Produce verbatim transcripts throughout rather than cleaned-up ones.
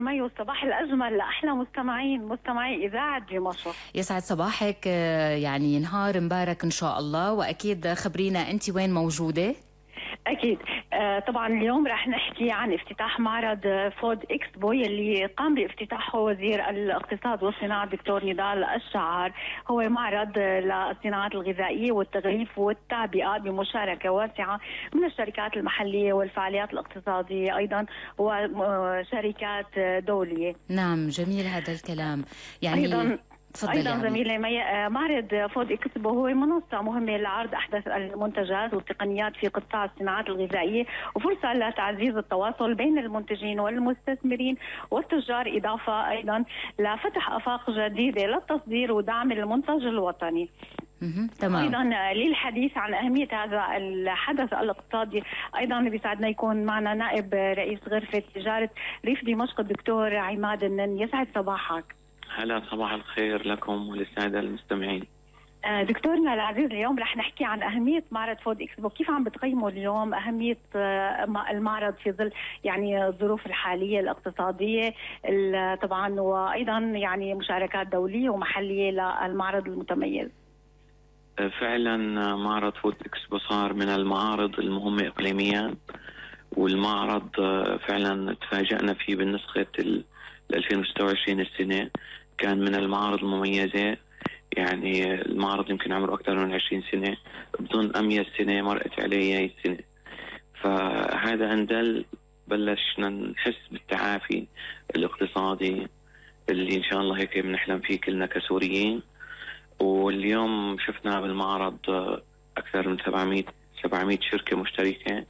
مي، والصباح الأجمل لأحلى مستمعين مستمعي إذاعة دمشق. يسعد صباحك. آه، يعني نهار مبارك إن شاء الله. وأكيد خبرينا أنت وين موجودة؟ أكيد. آه طبعا اليوم رح نحكي عن افتتاح معرض فود إكسبو يلي قام بافتتاحه وزير الاقتصاد والصناعة الدكتور نضال الشعار. هو معرض للصناعات الغذائية والتغليف والتعبئة بمشاركة واسعة من الشركات المحلية والفعاليات الاقتصادية أيضا وشركات دولية. نعم، جميل هذا الكلام. يعني أيضا تفضلي. ايضا زميلي مي، معرض فود اكسبو هو منصه مهمه لعرض احدث المنتجات والتقنيات في قطاع الصناعات الغذائيه، وفرصه لتعزيز التواصل بين المنتجين والمستثمرين والتجار، اضافه ايضا لفتح افاق جديده للتصدير ودعم المنتج الوطني. تمام. ايضا للحديث عن اهميه هذا الحدث الاقتصادي ايضا بيسعدنا يكون معنا نائب رئيس غرفه تجاره ريف دمشق الدكتور عماد النن. يسعد صباحك. هلا، صباح الخير لكم وللسادة المستمعين. دكتورنا العزيز، اليوم رح نحكي عن أهمية معرض فود إكسبو. كيف عم بتقيموا اليوم أهمية المعرض في ظل يعني الظروف الحالية الاقتصادية طبعا، وأيضا يعني مشاركات دولية ومحلية للمعرض المتميز؟ فعلا معرض فود إكسبو صار من المعارض المهمة إقليميا، والمعرض فعلا تفاجأنا فيه بالنسخة ال ألفين وستة وعشرين السنة. كان من المعارض المميزة، يعني المعرض يمكن عمره أكثر من عشرين سنة، بظن أميز سنة مرقت عليه هي السنة. فهذا أندل بلشنا نحس بالتعافي الاقتصادي اللي إن شاء الله هيك بنحلم فيه كلنا كسوريين. واليوم شفنا بالمعرض أكثر من سبعمائة شركة مشتركة،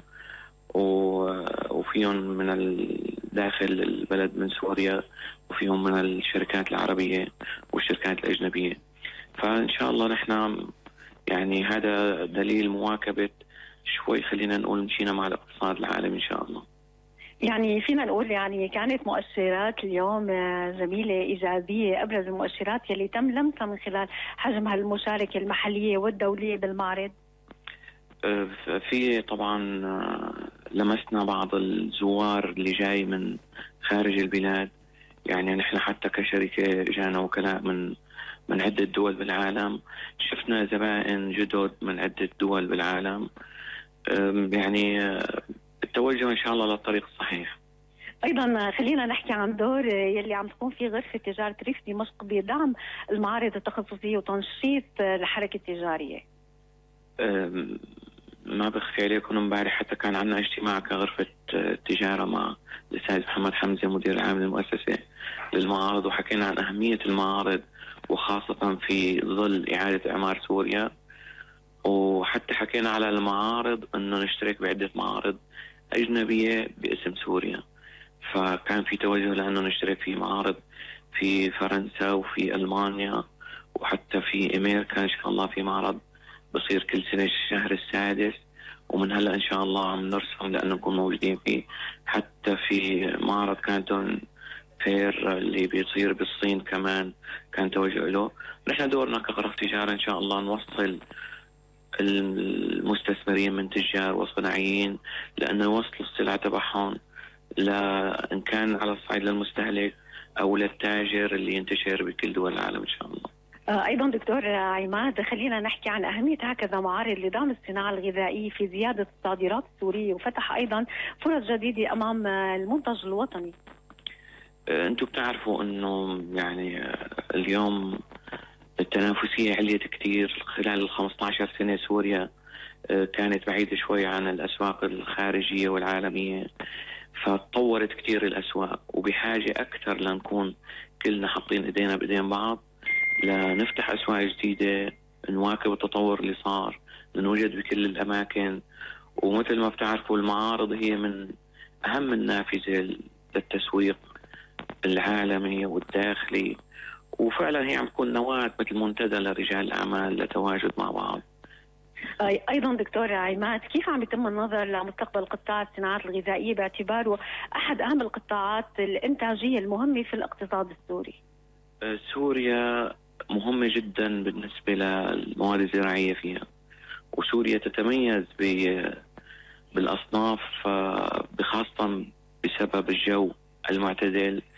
وفيهم من داخل البلد من سوريا، وفيهم من الشركات العربية والشركات الأجنبية. فإن شاء الله نحن يعني هذا دليل مواكبة شوي، خلينا نقول مشينا مع الاقتصاد العالمي إن شاء الله. يعني فينا نقول يعني كانت مؤشرات اليوم زميلة إيجابية، أبرز المؤشرات يلي تم لمسها من خلال حجم هالمشاركة المحلية والدولية بالمعرض. في طبعا لمسنا بعض الزوار اللي جاي من خارج البلاد، يعني نحن حتى كشركة جانا وكلاء من من عدة دول بالعالم، شفنا زبائن جدد من عدة دول بالعالم. يعني التوجه إن شاء الله للطريق الصحيح. أيضا خلينا نحكي عن دور يلي عم تقوم فيه غرفة تجارة ريف دمشق بدعم المعارض التخصصية وتنشيط الحركة التجارية. ما بخفي عليكم، امبارح حتى كان عندنا اجتماع كغرفة تجارة مع الأستاذ محمد حمزة مدير العام للمؤسسة للمعارض، وحكينا عن أهمية المعارض وخاصة في ظل إعادة إعمار سوريا. وحتى حكينا على المعارض أنه نشترك بعدة معارض أجنبية باسم سوريا، فكان في توجه لأنه نشترك في معارض في فرنسا وفي ألمانيا وحتى في أمريكا. إن شاء الله في معرض بصير كل سنة الشهر السادس، ومن هلأ إن شاء الله عم نرسم لأنه نكون موجودين فيه. حتى في معرض كانتون فير اللي بيصير بالصين كمان كان توجه له. نحن دورنا كغرفة تجارة إن شاء الله نوصل المستثمرين من تجار وصناعيين، لأنه يوصلوا السلعة تبعهم إن كان على الصعيد للمستهلك أو للتاجر اللي ينتشر بكل دول العالم إن شاء الله. أيضا دكتور عماد، خلينا نحكي عن أهمية هكذا معارض لدعم الصناعة الغذائية في زيادة الصادرات السورية وفتح أيضا فرص جديدة أمام المنتج الوطني. أنتم بتعرفوا أنه يعني اليوم التنافسية عليت كتير. خلال الخمسة عشر سنة سوريا كانت بعيدة شوي عن الأسواق الخارجية والعالمية، فتطورت كتير الأسواق، وبحاجة أكثر لنكون كلنا حاطين إيدينا بإيدين بعض لنفتح أسواق جديدة، نواكب التطور اللي صار، نوجد بكل الأماكن. ومثل ما بتعرفوا المعارض هي من أهم النافذة للتسويق العالمي والداخلي، وفعلا هي عم تكون نواة مثل منتدى لرجال الأعمال لتواجد مع بعض. أيضا دكتور عماد، كيف عم يتم النظر لمستقبل قطاع الصناعات الغذائية باعتباره أحد أهم القطاعات الإنتاجية المهمة في الاقتصاد السوري؟ سوريا مهمة جدا بالنسبة للمواد الزراعية فيها، وسوريا تتميز بالأصناف بخاصة بسبب الجو المعتدل